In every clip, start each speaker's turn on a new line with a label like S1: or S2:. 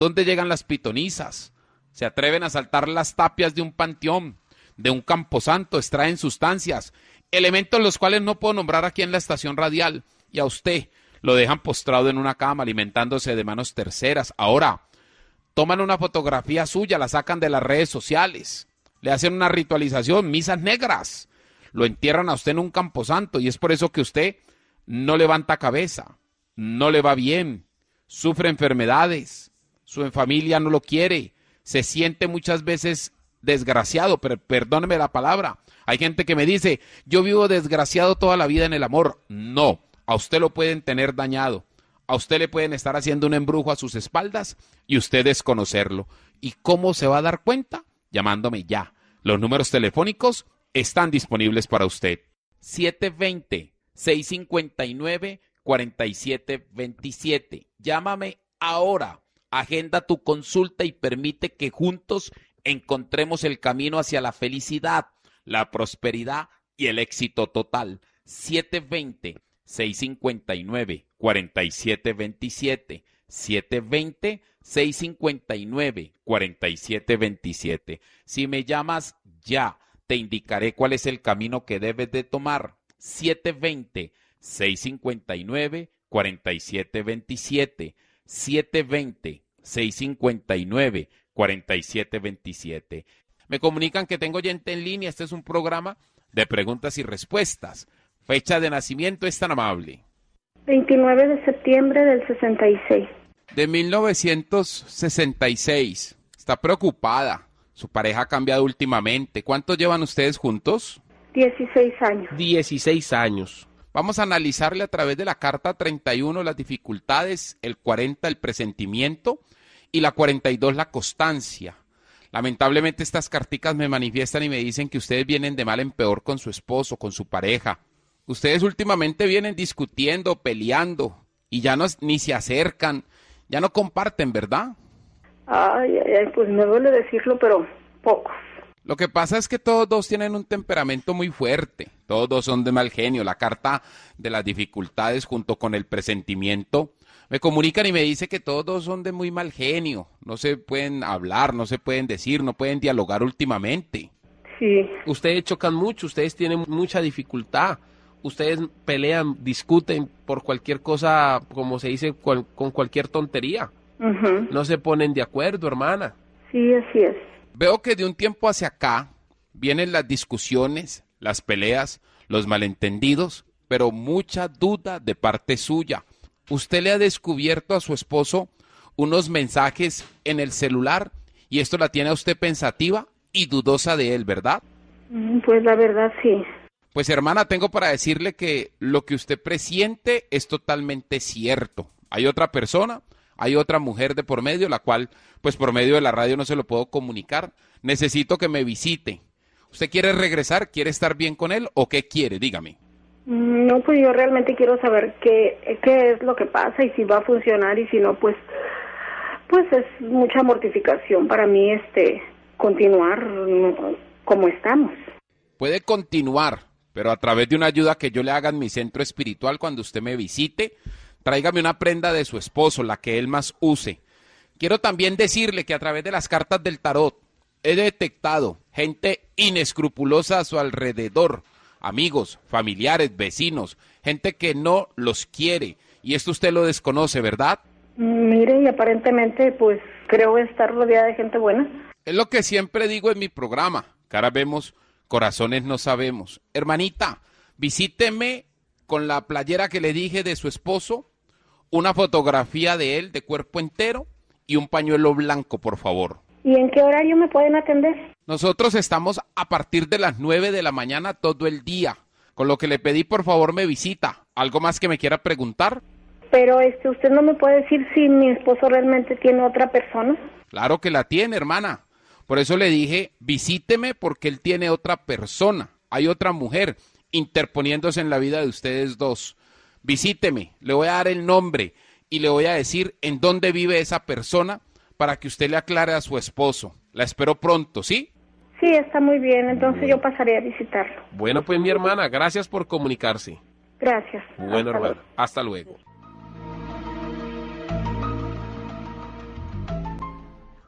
S1: ¿Dónde llegan las pitonisas? Se atreven a saltar las tapias de un panteón, de un camposanto, extraen sustancias, elementos los cuales no puedo nombrar aquí en la estación radial, y a usted lo dejan postrado en una cama alimentándose de manos terceras. Ahora, toman una fotografía suya, la sacan de las redes sociales, le hacen una ritualización, misas negras, lo entierran a usted en un camposanto, y es por eso que usted no levanta cabeza, no le va bien, sufre enfermedades, su familia no lo quiere, se siente muchas veces desgraciado, pero perdóneme la palabra. Hay gente que me dice, yo vivo desgraciado toda la vida en el amor. No, a usted lo pueden tener dañado. A usted le pueden estar haciendo un embrujo a sus espaldas y usted desconocerlo. ¿Y cómo se va a dar cuenta? Llamándome ya. Los números telefónicos están disponibles para usted. 720-659-4727. Llámame ahora. Agenda tu consulta y permite que juntos encontremos el camino hacia la felicidad, la prosperidad y el éxito total. 720-659-4727. 720-659-4727. Si me llamas ya, te indicaré cuál es el camino que debes de tomar. 720-659-4727. 720-659-4727. Me comunican que tengo oyente en línea. Este es un programa de preguntas y respuestas. Fecha de nacimiento es tan amable.
S2: 29 de septiembre del 66.
S1: De 1966. Está preocupada. Su pareja ha cambiado últimamente. ¿Cuánto llevan ustedes juntos?
S2: 16 años.
S3: 16 años.
S1: Vamos a analizarle a través de la carta 31 las dificultades, el 40 el presentimiento y la 42 la constancia. Lamentablemente estas carticas me manifiestan y me dicen que ustedes vienen de mal en peor con su esposo, con su pareja. Ustedes últimamente vienen discutiendo, peleando y ya no, ni se acercan, ya no comparten, ¿verdad?
S2: Ay, pues me duele decirlo, pero pocos.
S1: Lo que pasa es que todos dos tienen un temperamento muy fuerte, todos dos son de mal genio. La carta de las dificultades junto con el presentimiento me comunican y me dice que todos dos son de muy mal genio, no se pueden hablar, no se pueden decir, no pueden dialogar últimamente.
S2: Sí.
S3: Ustedes chocan mucho, ustedes tienen mucha dificultad, ustedes pelean, discuten por cualquier cosa, como se dice, con cualquier tontería.
S2: Uh-huh.
S3: No se ponen de acuerdo, hermana.
S2: Sí, así es.
S1: Veo que de un tiempo hacia acá vienen las discusiones, las peleas, los malentendidos, pero mucha duda de parte suya. Usted le ha descubierto a su esposo unos mensajes en el celular y esto la tiene a usted pensativa y dudosa de él, ¿verdad?
S2: Pues la verdad sí.
S1: Pues hermana, tengo para decirle que lo que usted presiente es totalmente cierto. Hay otra persona, hay otra mujer de por medio, la cual, pues por medio de la radio no se lo puedo comunicar. Necesito que me visite. ¿Usted quiere regresar? ¿Quiere estar bien con él o qué quiere? Dígame.
S2: No, pues yo realmente quiero saber qué es lo que pasa y si va a funcionar y si no, pues es mucha mortificación para mí continuar como estamos.
S1: Puede continuar, pero a través de una ayuda que yo le haga en mi centro espiritual cuando usted me visite, tráigame una prenda de su esposo, la que él más use. Quiero también decirle que a través de las cartas del tarot he detectado gente inescrupulosa a su alrededor, amigos, familiares, vecinos, gente que no los quiere. Y esto usted lo desconoce, ¿verdad?
S2: Mire, y aparentemente pues creo estar rodeada de gente buena.
S1: Es lo que siempre digo en mi programa. Caras vemos, corazones no sabemos. Hermanita, visíteme con la playera que le dije de su esposo, una fotografía de él de cuerpo entero y un pañuelo blanco, por favor.
S2: ¿Y en qué horario me pueden atender?
S1: Nosotros estamos a partir de las 9 de la mañana todo el día, con lo que le pedí por favor me visita. ¿Algo más que me quiera preguntar?
S2: Pero usted no me puede decir si mi esposo realmente tiene otra persona.
S1: Claro que la tiene, hermana. Por eso le dije, visíteme porque él tiene otra persona. Hay otra mujer interponiéndose en la vida de ustedes dos. Visíteme, le voy a dar el nombre y le voy a decir en dónde vive esa persona para que usted le aclare a su esposo. La espero pronto, ¿sí?
S2: Sí, está muy bien, entonces yo pasaré a visitarlo.
S3: Bueno, pues mi hermana, gracias por comunicarse.
S2: Gracias.
S3: Bueno, hermano, hasta luego.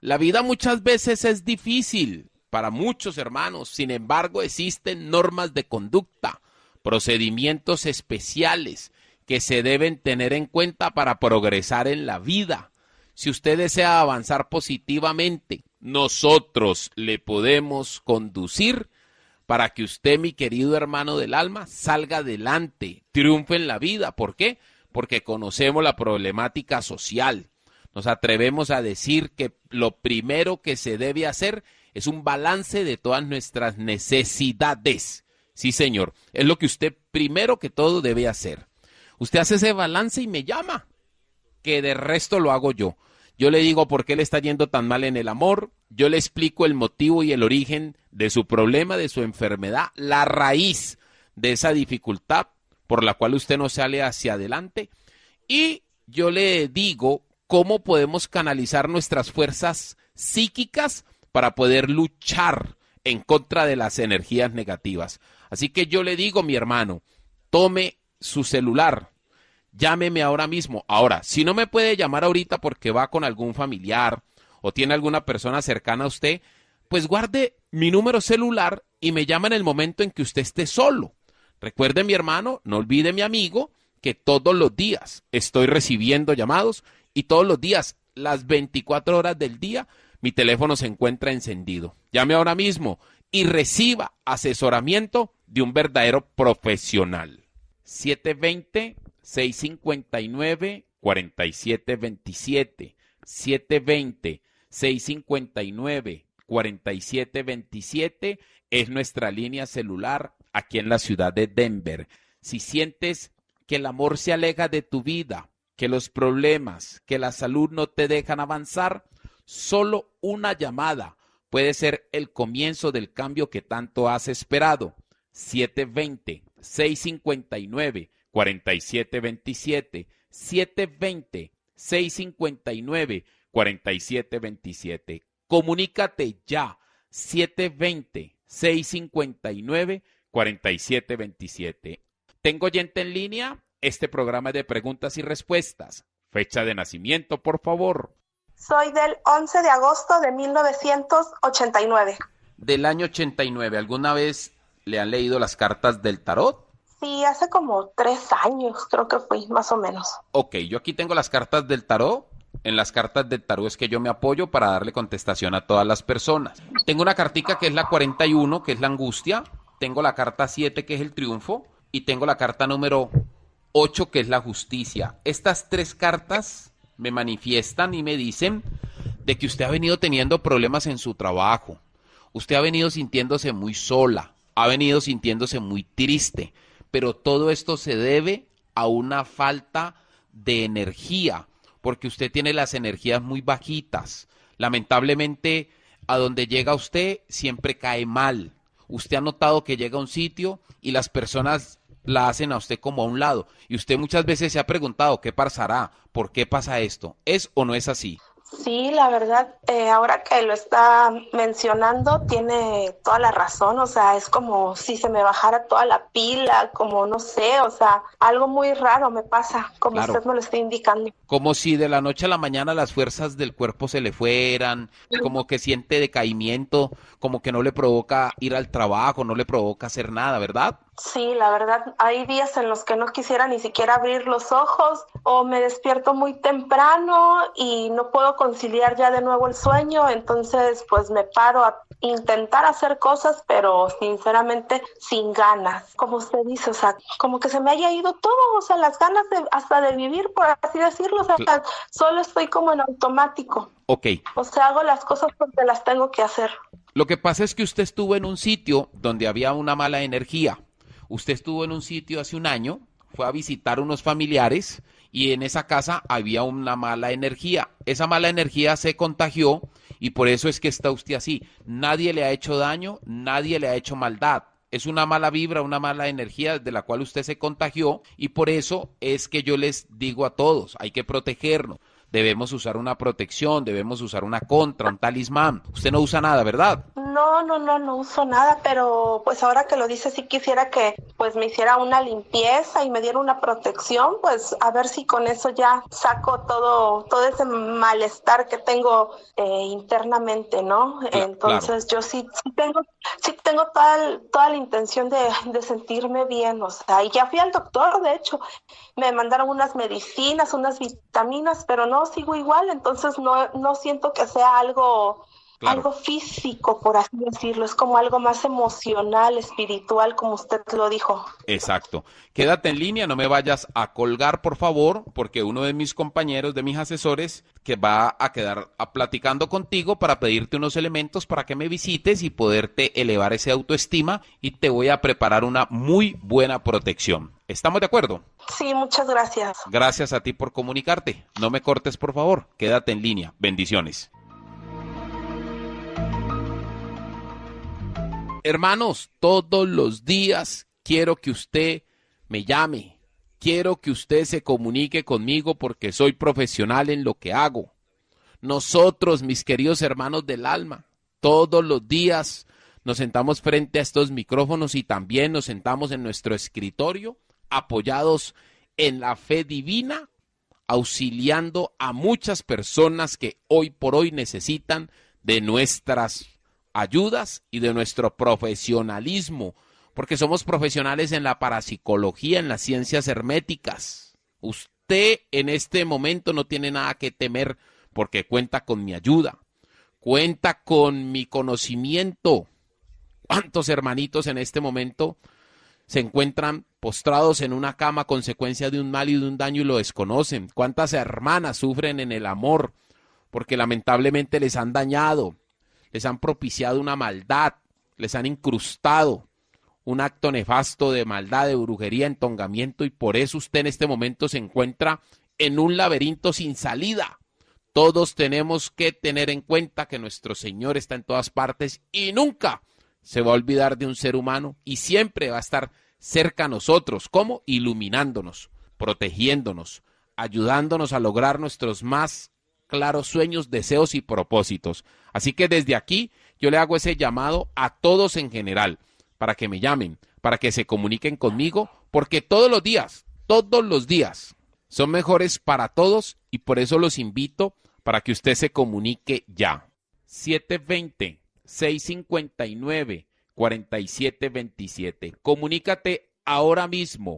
S1: La vida muchas veces es difícil para muchos hermanos, sin embargo existen normas de conducta, procedimientos especiales que se deben tener en cuenta para progresar en la vida. Si usted desea avanzar positivamente, nosotros le podemos conducir para que usted, mi querido hermano del alma, salga adelante, triunfe en la vida. ¿Por qué? Porque conocemos la problemática social. Nos atrevemos a decir que lo primero que se debe hacer es un balance de todas nuestras necesidades. Sí, señor, es lo que usted primero que todo debe hacer. Usted hace ese balance y me llama, que de resto lo hago yo. Yo le digo por qué le está yendo tan mal en el amor, yo le explico el motivo y el origen de su problema, de su enfermedad, la raíz de esa dificultad por la cual usted no sale hacia adelante, y yo le digo cómo podemos canalizar nuestras fuerzas psíquicas para poder luchar en contra de las energías negativas. Así que yo le digo, mi hermano, tome su celular, llámeme ahora mismo. Ahora, si no me puede llamar ahorita porque va con algún familiar o tiene alguna persona cercana a usted, pues guarde mi número celular y me llama en el momento en que usted esté solo. Recuerde, mi hermano, no olvide, mi amigo, que todos los días estoy recibiendo llamados y todos los días, las 24 horas del día, mi teléfono se encuentra encendido. Llame ahora mismo y reciba asesoramiento de un verdadero profesional. 720-659-4727. 720-659-4727 es nuestra línea celular aquí en la ciudad de Denver. Si sientes que el amor se aleja de tu vida, que los problemas, que la salud no te dejan avanzar, solo una llamada puede ser el comienzo del cambio que tanto has esperado. 720-659-4727. 720-659-4727. Comunícate ya. 720-659-4727. ¿Tengo oyente en línea? Este programa es de preguntas y respuestas. Fecha de nacimiento, por favor.
S4: Soy del 11 de agosto de 1989.
S1: Del año 89. ¿Alguna vez le han leído las cartas del tarot?
S4: Sí, hace como 3 años creo que fui, más o menos.
S1: Ok, yo aquí tengo las cartas del tarot. En las cartas del tarot es que yo me apoyo para darle contestación a todas las personas. Tengo una cartica que es la 41, que es la angustia. Tengo la carta 7, que es el triunfo. Y tengo la carta número 8, que es la justicia. Estas 3 cartas me manifiestan y me dicen de que usted ha venido teniendo problemas en su trabajo. Usted ha venido sintiéndose muy sola. Ha venido sintiéndose muy triste. Pero todo esto se debe a una falta de energía, porque usted tiene las energías muy bajitas. Lamentablemente, a donde llega usted siempre cae mal. Usted ha notado que llega a un sitio y las personas la hacen a usted como a un lado. Y usted muchas veces se ha preguntado, ¿qué pasará? ¿Por qué pasa esto? ¿Es o no es así?
S4: Sí, la verdad, ahora que lo está mencionando, tiene toda la razón. O sea, es como si se me bajara toda la pila, como no sé, o sea, algo muy raro me pasa, como
S1: Claro.
S4: usted me lo está indicando.
S1: Como si de la noche a la mañana las fuerzas del cuerpo se le fueran, como que siente decaimiento, como que no le provoca ir al trabajo, no le provoca hacer nada, ¿verdad?
S4: Sí, la verdad, hay días en los que no quisiera ni siquiera abrir los ojos o me despierto muy temprano y no puedo conciliar ya de nuevo el sueño, entonces pues me paro a intentar hacer cosas, pero sinceramente sin ganas. Como usted dice, o sea, como que se me haya ido todo, o sea, las ganas de hasta de vivir, por así decirlo, o sea, solo estoy como en automático.
S1: Ok.
S4: O sea, hago las cosas porque las tengo que hacer.
S1: Lo que pasa es que usted estuvo en un sitio donde había una mala energía. Usted estuvo en un sitio hace un año, fue a visitar unos familiares y en esa casa había una mala energía. Esa mala energía se contagió y por eso es que está usted así. Nadie le ha hecho daño, nadie le ha hecho maldad. Es una mala vibra, una mala energía de la cual usted se contagió y por eso es que yo les digo a todos, hay que protegernos. Debemos usar una protección, debemos usar una contra, un talismán. Usted no usa nada, ¿verdad?
S4: No uso nada, pero pues ahora que lo dices, sí quisiera que pues me hiciera una limpieza y me diera una protección, pues a ver si con eso ya saco todo ese malestar que tengo internamente, ¿no? Entonces
S1: claro.
S4: yo sí tengo toda la intención de sentirme bien, o sea, y ya fui al doctor, de hecho, me mandaron unas medicinas, unas vitaminas, pero no, sigo igual, entonces no siento que sea algo
S1: Claro.
S4: físico, por así decirlo, es como algo más emocional, espiritual, como usted lo dijo.
S1: Exacto. Quédate en línea, no me vayas a colgar, por favor, porque uno de mis compañeros, de mis asesores, que va a quedar platicando contigo para pedirte unos elementos para que me visites y poderte elevar ese autoestima, y te voy a preparar una muy buena protección. ¿Estamos de acuerdo?
S4: Sí, muchas gracias.
S1: Gracias a ti por comunicarte. No me cortes, por favor. Quédate en línea. Bendiciones. Hermanos, todos los días quiero que usted me llame, quiero que usted se comunique conmigo porque soy profesional en lo que hago. Nosotros, mis queridos hermanos del alma, todos los días nos sentamos frente a estos micrófonos y también nos sentamos en nuestro escritorio, apoyados en la fe divina, auxiliando a muchas personas que hoy por hoy necesitan de nuestras ayudas y de nuestro profesionalismo, porque somos profesionales en la parapsicología, en las ciencias herméticas. Usted en este momento no tiene nada que temer porque cuenta con mi ayuda, cuenta con mi conocimiento. ¿Cuántos hermanitos en este momento se encuentran postrados en una cama a consecuencia de un mal y de un daño y lo desconocen? ¿Cuántas hermanas sufren en el amor porque lamentablemente les han dañado? Les han propiciado una maldad, les han incrustado un acto nefasto de maldad, de brujería, entongamiento, y por eso usted en este momento se encuentra en un laberinto sin salida. Todos tenemos que tener en cuenta que nuestro Señor está en todas partes y nunca se va a olvidar de un ser humano y siempre va a estar cerca a nosotros. ¿Cómo? Iluminándonos, protegiéndonos, ayudándonos a lograr nuestros más claros sueños, deseos y propósitos. Así que desde aquí yo le hago ese llamado a todos en general para que me llamen, para que se comuniquen conmigo, porque todos los días son mejores para todos y por eso los invito para que usted se comunique ya. 720-659-4727. Comunícate ahora mismo.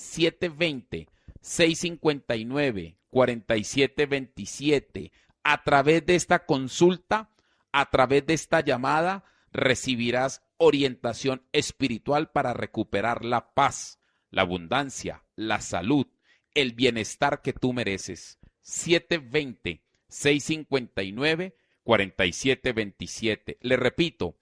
S1: 720-659-4727. A través de esta consulta, a través de esta llamada, recibirás orientación espiritual para recuperar la paz, la abundancia, la salud, el bienestar que tú mereces. 720-659-4727. Le repito,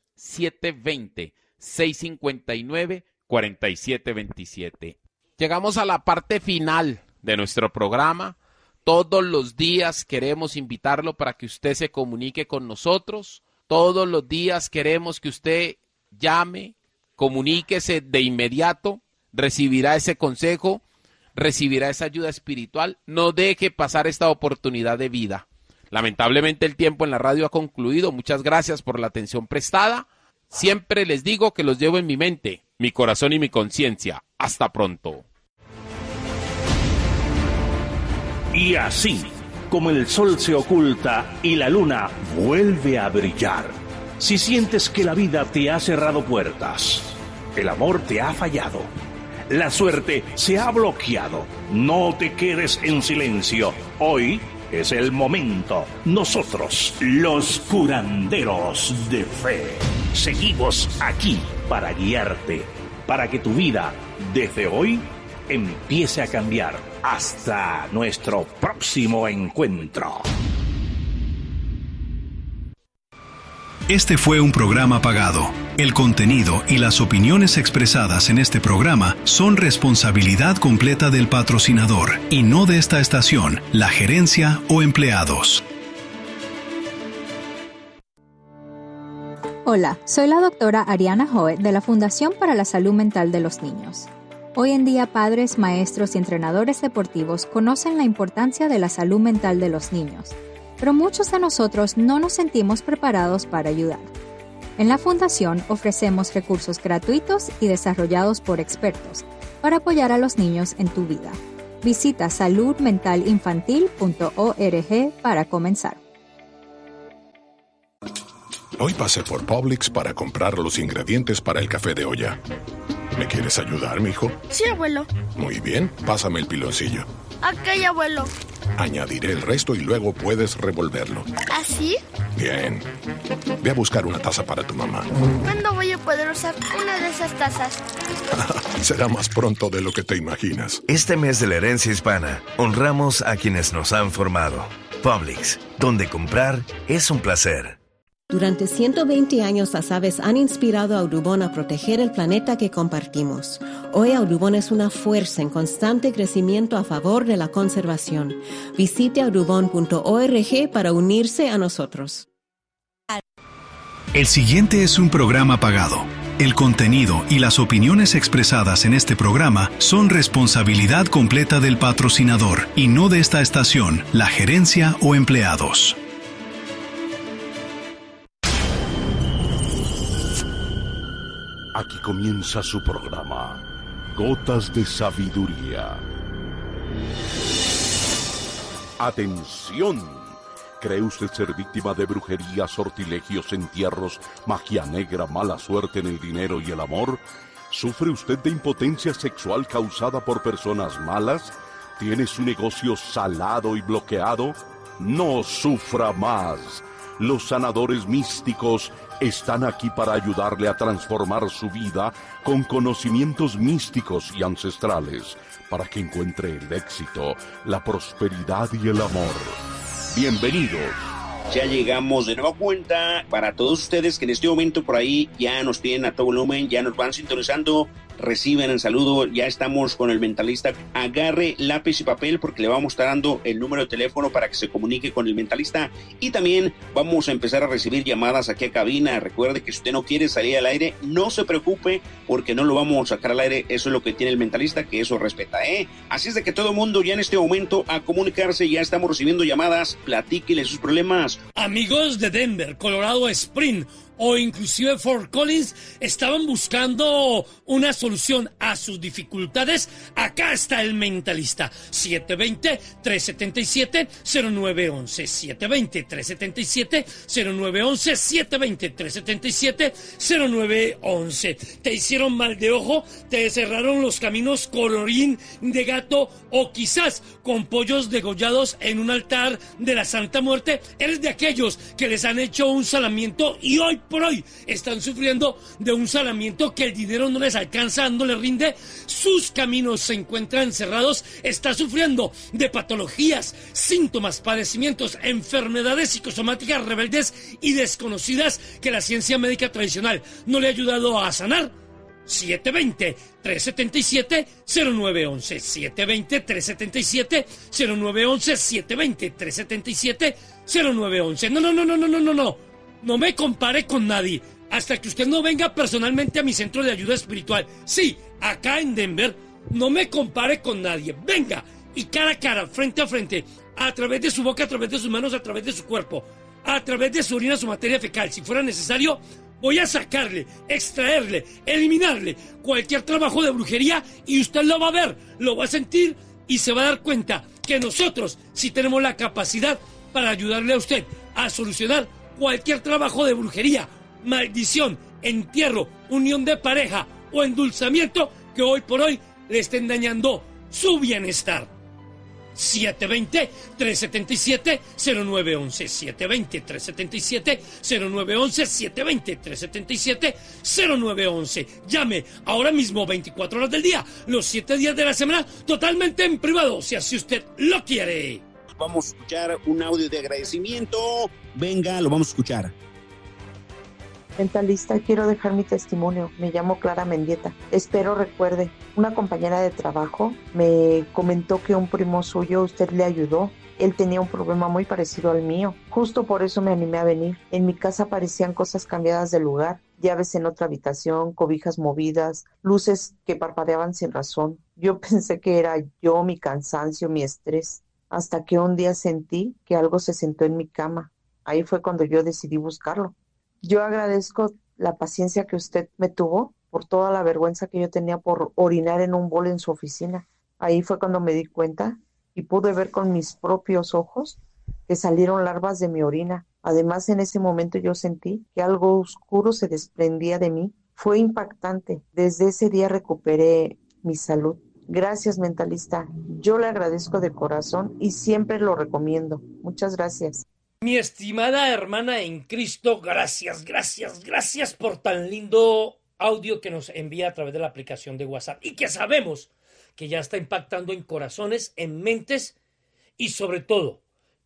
S1: 720-659-4727. Llegamos a la parte final de nuestro programa. Todos los días queremos invitarlo para que usted se comunique con nosotros. Todos los días queremos que usted llame, comuníquese de inmediato, recibirá ese consejo, recibirá esa ayuda espiritual. No deje pasar esta oportunidad de vida. Lamentablemente el tiempo en la radio ha concluido. Muchas gracias por la atención prestada. Siempre les digo que los llevo en mi mente, mi corazón y mi conciencia. Hasta pronto.
S5: Y así, como el sol se oculta y la luna vuelve a brillar, si sientes que la vida te ha cerrado puertas, el amor te ha fallado, la suerte se ha bloqueado, no te quedes en silencio. Hoy es el momento. Nosotros, los curanderos de fe, seguimos aquí para guiarte, para que tu vida, desde hoy, empiece a cambiar. Hasta nuestro próximo encuentro.
S6: Este fue un programa pagado. El contenido y las opiniones expresadas en este programa son responsabilidad completa del patrocinador y no de esta estación, la gerencia o empleados.
S7: Hola, soy la doctora Ariana Joe de la Fundación para la Salud Mental de los Niños. Hoy en día, padres, maestros y entrenadores deportivos conocen la importancia de la salud mental de los niños, pero muchos de nosotros no nos sentimos preparados para ayudar. En la Fundación ofrecemos recursos gratuitos y desarrollados por expertos para apoyar a los niños en tu vida. Visita saludmentalinfantil.org para comenzar.
S8: Hoy pasé por Publix para comprar los ingredientes para el café de olla. ¿Me quieres ayudar, mijo?
S9: Sí, abuelo.
S8: Muy bien, pásame el piloncillo.
S9: Ok, abuelo.
S8: Añadiré el resto y luego puedes revolverlo.
S9: ¿Así?
S8: Bien. Ve a buscar una taza para tu mamá.
S9: ¿Cuándo voy a poder usar una de esas tazas?
S8: Será más pronto de lo que te imaginas.
S10: Este mes de la herencia hispana, honramos a quienes nos han formado. Publix, donde comprar es un placer.
S11: Durante 120 años las aves han inspirado a Audubon a proteger el planeta que compartimos. Hoy Audubon es una fuerza en constante crecimiento a favor de la conservación. Visite audubon.org para unirse a nosotros.
S6: El siguiente es un programa pagado. El contenido y las opiniones expresadas en este programa son responsabilidad completa del patrocinador y no de esta estación, la gerencia o empleados.
S5: Aquí comienza su programa, Gotas de Sabiduría. ¡Atención! ¿Cree usted ser víctima de brujería, sortilegios, entierros, magia negra, mala suerte en el dinero y el amor? ¿Sufre usted de impotencia sexual causada por personas malas? ¿Tiene su negocio salado y bloqueado? ¡No sufra más! Los sanadores místicos están aquí para ayudarle a transformar su vida con conocimientos místicos y ancestrales, para que encuentre el éxito, la prosperidad y el amor. Bienvenidos.
S12: Ya llegamos de nueva cuenta para todos ustedes que en este momento por ahí ya nos tienen a todo volumen, ya nos van sintonizando, reciben el saludo, ya estamos con el mentalista. Agarre lápiz y papel porque le vamos a estar dando el número de teléfono para que se comunique con el mentalista y también vamos a empezar a recibir llamadas aquí a cabina. Recuerde que si usted no quiere salir al aire, no se preocupe porque no lo vamos a sacar al aire, eso es lo que tiene el mentalista, que eso respeta, Así es de que todo el mundo ya en este momento a comunicarse, ya estamos recibiendo llamadas, platíquele sus problemas.
S13: Amigos de Denver, Colorado Springs o inclusive Fort Collins estaban buscando una solución a sus dificultades. Acá está el mentalista. 720-377-0911 720-377-0911 720-377-0911. Te hicieron mal de ojo, te cerraron los caminos colorín de gato o quizás con pollos degollados en un altar de la Santa Muerte. Eres de aquellos que les han hecho un salamiento y hoy por hoy están sufriendo de un salamiento que el dinero no les alcanza, no les rinde, sus caminos se encuentran cerrados, está sufriendo de patologías, síntomas, padecimientos, enfermedades psicosomáticas rebeldes y desconocidas que la ciencia médica tradicional no le ha ayudado a sanar. 720-377-0911 720-377-0911 720-377-0911. No me compare con nadie hasta que usted no venga personalmente a mi centro de ayuda espiritual. Sí, acá en Denver, no me compare con nadie. Venga, y cara a cara, frente a frente, a través de su boca, a través de sus manos, a través de su cuerpo, a través de su orina, su materia fecal. Si fuera necesario, voy a sacarle, extraerle, eliminarle cualquier trabajo de brujería y usted lo va a ver, lo va a sentir y se va a dar cuenta que nosotros sí tenemos la capacidad para ayudarle a usted a solucionar cualquier trabajo de brujería, maldición, entierro, unión de pareja o endulzamiento que hoy por hoy le estén dañando su bienestar. 720-377-0911 720-377-0911 720-377-0911. Llame ahora mismo 24 horas del día, los 7 días de la semana, totalmente en privado, si así usted lo quiere.
S12: Vamos a escuchar un audio de agradecimiento. Venga, lo vamos a escuchar.
S14: Mentalista, quiero dejar mi testimonio. Me llamo Clara Mendieta. Espero recuerde. Una compañera de trabajo me comentó que un primo suyo, usted le ayudó. Él tenía un problema muy parecido al mío. Justo por eso me animé a venir. En mi casa aparecían cosas cambiadas de lugar. Llaves en otra habitación, cobijas movidas, luces que parpadeaban sin razón. Yo pensé que era yo, mi cansancio, mi estrés. Hasta que un día sentí que algo se sentó en mi cama. Ahí fue cuando yo decidí buscarlo. Yo agradezco la paciencia que usted me tuvo, por toda la vergüenza que yo tenía por orinar en un bol en su oficina. Ahí fue cuando me di cuenta y pude ver con mis propios ojos que salieron larvas de mi orina. Además, en ese momento yo sentí que algo oscuro se desprendía de mí. Fue impactante. Desde ese día recuperé mi salud. Gracias, mentalista. Yo le agradezco de corazón y siempre lo recomiendo. Muchas gracias.
S13: Mi estimada hermana en Cristo, gracias por tan lindo audio que nos envía a través de la aplicación de WhatsApp y que sabemos que ya está impactando en corazones, en mentes y sobre todo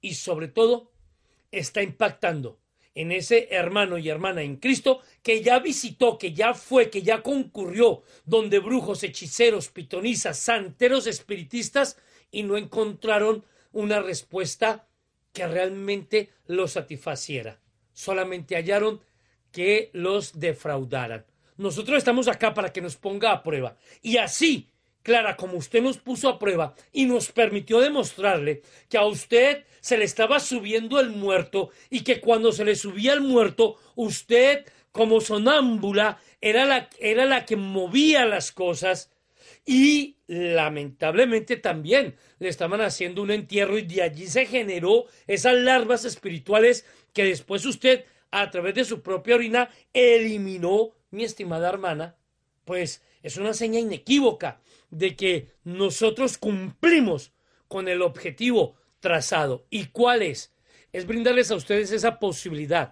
S13: está impactando en ese hermano y hermana en Cristo que ya visitó, que ya fue, que ya concurrió donde brujos, hechiceros, pitonisas, santeros, espiritistas y no encontraron una respuesta que realmente los satisfaciera. Solamente hallaron que los defraudaran. Nosotros estamos acá para que nos ponga a prueba. Y así, Clara, como usted nos puso a prueba y nos permitió demostrarle que a usted se le estaba subiendo el muerto y que cuando se le subía el muerto, usted, como sonámbula, era la que movía las cosas. Y lamentablemente también le estaban haciendo un entierro y de allí se generó esas larvas espirituales que después usted, a través de su propia orina, eliminó, mi estimada hermana. Pues es una seña inequívoca de que nosotros cumplimos con el objetivo trazado. ¿Y cuál es? Es brindarles a ustedes esa posibilidad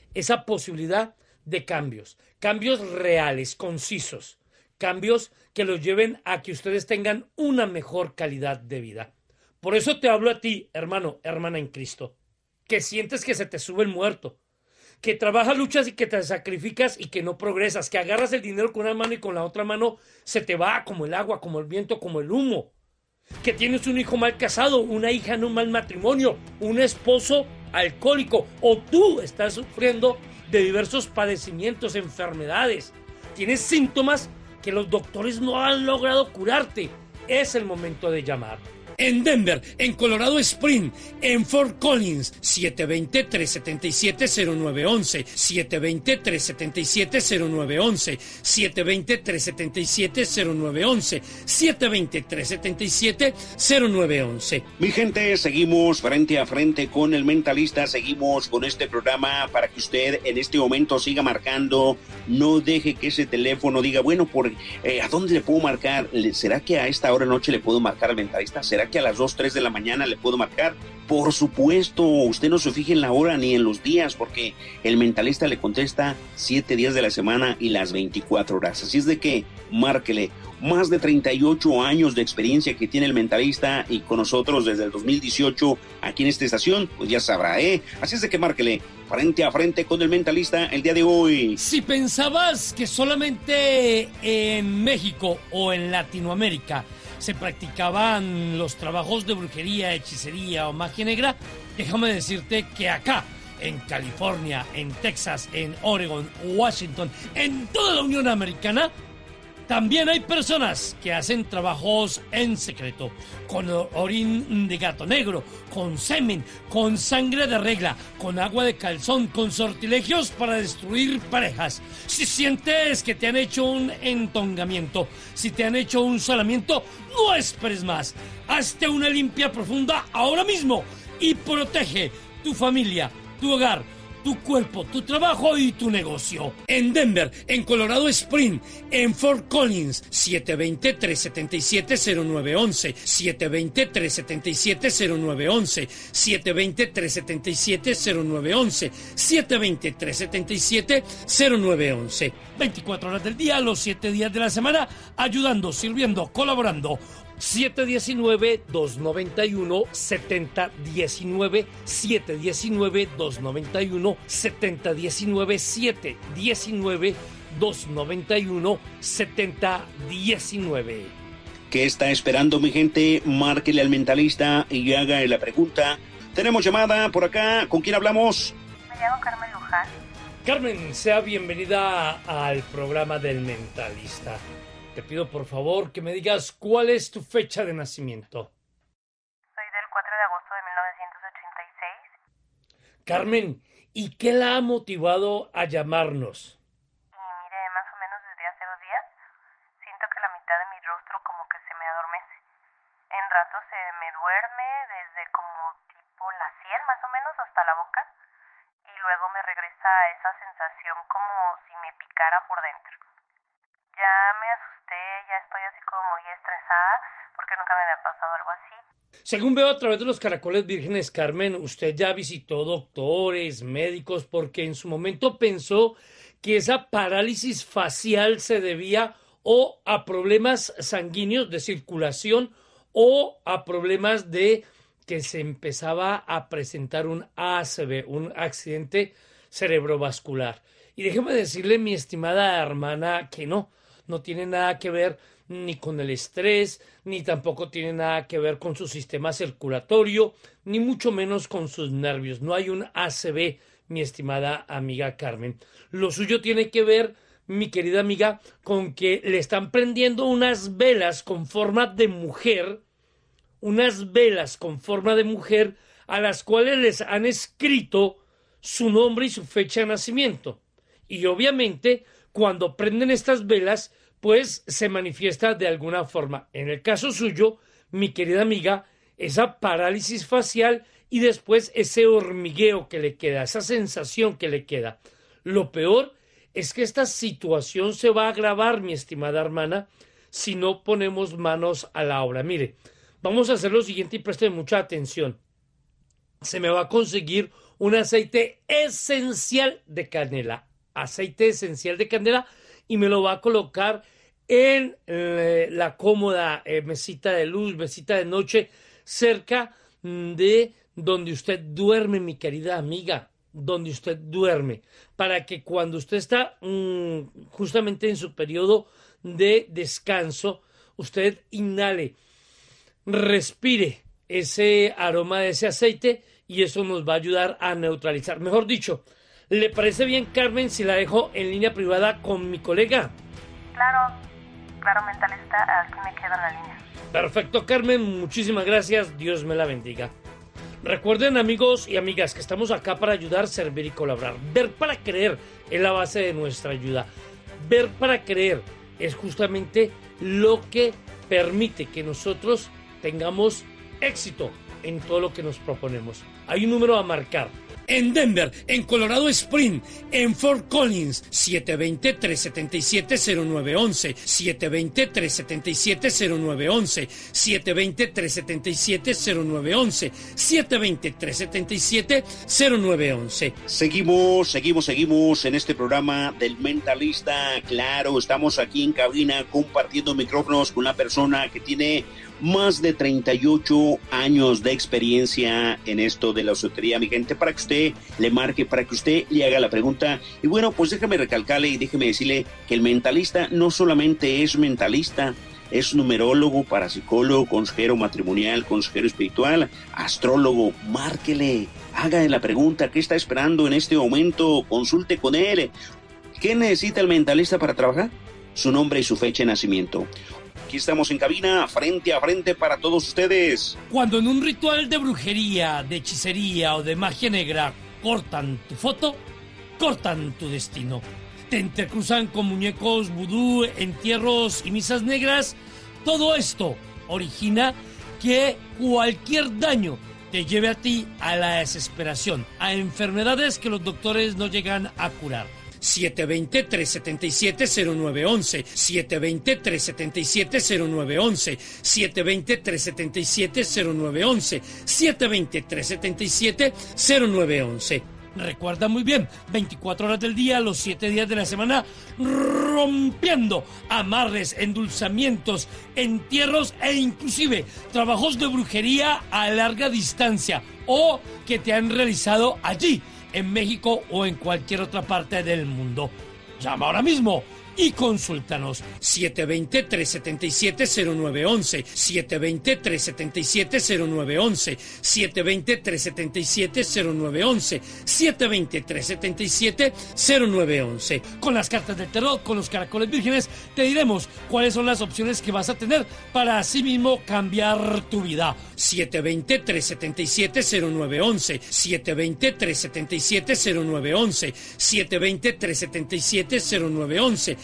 S13: de cambios reales, concisos, cambios que los lleven a que ustedes tengan una mejor calidad de vida. Por eso te hablo a ti, hermano, hermana en Cristo, que sientes que se te sube el muerto, que trabajas, luchas y que te sacrificas y que no progresas, que agarras el dinero con una mano y con la otra mano se te va como el agua, como el viento, como el humo, que tienes un hijo mal casado, una hija en un mal matrimonio, un esposo alcohólico, o tú estás sufriendo de diversos padecimientos, enfermedades, tienes síntomas que los doctores no han logrado curarte. Es el momento de llamar. En Denver, en Colorado Spring, en Fort Collins, 720-377-0911, 720-377-0911, 720-377-0911, 720-377-0911.
S12: Mi gente, seguimos frente a frente con el mentalista, seguimos con este programa para que usted en este momento siga marcando, no deje que ese teléfono diga, bueno, ¿a dónde le puedo marcar? ¿Será que a esta hora de noche le puedo marcar al mentalista? ¿Será que a las 2, 3 de la mañana le puedo marcar? Por supuesto, usted no se fije en la hora ni en los días, porque el mentalista le contesta 7 días de la semana y las 24 horas. Así es de que márquele. Más de 38 años de experiencia que tiene el mentalista y con nosotros desde el 2018 aquí en esta estación, pues ya sabrá, Así es de que márquele frente a frente con el mentalista el día de hoy.
S13: Si pensabas que solamente en México o en Latinoamérica se practicaban los trabajos de brujería, hechicería o magia negra, déjame decirte que acá, en California, en Texas, en Oregon, Washington, en toda la Unión Americana, también hay personas que hacen trabajos en secreto, con orín de gato negro, con semen, con sangre de regla, con agua de calzón, con sortilegios para destruir parejas. Si sientes que te han hecho un entongamiento, si te han hecho un solamiento, no esperes más. Hazte una limpia profunda ahora mismo y protege tu familia, tu hogar, tu cuerpo, tu trabajo y tu negocio. En Denver, en Colorado Spring, en Fort Collins, 720-377-0911, 720-377-0911, 720-377-0911, 720-377-0911. 24 horas del día, los 7 días de la semana, ayudando, sirviendo, colaborando. 719-291-7019, 719-291-7019, 719-291-7019.
S12: ¿Qué está esperando, mi gente? Márquele al mentalista y haga la pregunta. Tenemos llamada por acá. ¿Con quién hablamos?
S15: Me llamo Carmen Luján.
S13: Carmen, sea bienvenida al programa del mentalista. Te pido por favor que me digas cuál es tu fecha de nacimiento.
S15: Soy del 4 de agosto de 1986.
S13: Carmen, ¿y qué la ha motivado a llamarnos?
S15: más o menos hasta la boca y luego me regresa esa sensación como si me picara por dentro. Ya me asusté, ya estoy así como muy estresada porque nunca me había pasado algo así.
S13: Según veo a través de los caracoles vírgenes, Carmen, usted ya visitó doctores, médicos, porque en su momento pensó que esa parálisis facial se debía o a problemas sanguíneos de circulación o a problemas de que se empezaba a presentar un ACV, un accidente cerebrovascular. Y déjeme decirle, mi estimada hermana, que no tiene nada que ver ni con el estrés, ni tampoco tiene nada que ver con su sistema circulatorio, ni mucho menos con sus nervios. No hay un ACV, mi estimada amiga Carmen. Lo suyo tiene que ver, mi querida amiga, con que le están prendiendo unas velas con forma de mujer, a las cuales les han escrito su nombre y su fecha de nacimiento. Y obviamente, cuando prenden estas velas, pues se manifiesta de alguna forma. En el caso suyo, mi querida amiga, esa parálisis facial y después ese hormigueo que le queda, esa sensación que le queda. Lo peor es que esta situación se va a agravar, mi estimada hermana, si no ponemos manos a la obra. Mire, vamos a hacer lo siguiente y preste mucha atención. Se me va a conseguir un aceite esencial de canela. Aceite esencial de canela y me lo va a colocar en la cómoda mesita de luz, mesita de noche, cerca de donde usted duerme, mi querida amiga, donde usted duerme, para que cuando usted está justamente en su periodo de descanso, usted inhale, respire ese aroma de ese aceite y eso nos va a ayudar a neutralizar. Mejor dicho, ¿le parece bien, Carmen, si la dejo en línea privada con mi colega?
S15: Claro, mentalista, aquí me quedo en la línea.
S13: Perfecto, Carmen, muchísimas gracias, Dios me la bendiga. Recuerden, amigos y amigas, que estamos acá para ayudar, servir y colaborar. Ver para creer es la base de nuestra ayuda. Ver para creer es justamente lo que permite que nosotros tengamos éxito en todo lo que nos proponemos. Hay un número a marcar. En Denver, en Colorado Spring, en Fort Collins, 720-377-0911, 720-377-0911, 720-377-0911, 720-377-0911.
S12: Seguimos en este programa del Mentalista. Claro, estamos aquí en cabina compartiendo micrófonos con una persona que tiene más de 38 años de experiencia en esto de la esotería, mi gente, para que usted le marque, para que usted le haga la pregunta. Y bueno, pues déjame recalcarle y déjeme decirle que el mentalista no solamente es mentalista, es numerólogo, parapsicólogo, consejero matrimonial, consejero espiritual, astrólogo. Márquele, haga la pregunta, ¿qué está esperando en este momento? Consulte con él. ¿Qué necesita el mentalista para trabajar? Su nombre y su fecha de nacimiento. Aquí estamos en cabina, frente a frente para todos ustedes.
S13: Cuando en un ritual de brujería, de hechicería o de magia negra cortan tu foto, cortan tu destino. Te entrecruzan con muñecos vudú, entierros y misas negras. Todo esto origina que cualquier daño te lleve a ti a la desesperación, a enfermedades que los doctores no llegan a curar. 720-377-0911, 720-377-0911, 720-377-0911, 720-377-0911. Recuerda muy bien, 24 horas del día, los 7 días de la semana, rompiendo amarres, endulzamientos, entierros e inclusive trabajos de brujería a larga distancia o que te han realizado allí, en México o en cualquier otra parte del mundo. Llama ahora mismo y consúltanos. 720-377-0911, 720-377-0911, 720-377-0911, 720-377-0911. Con las cartas del tarot, con los caracoles vírgenes, te diremos cuáles son las opciones que vas a tener para así mismo cambiar tu vida. 720-377-0911, 720-377-0911, 720-377-0911,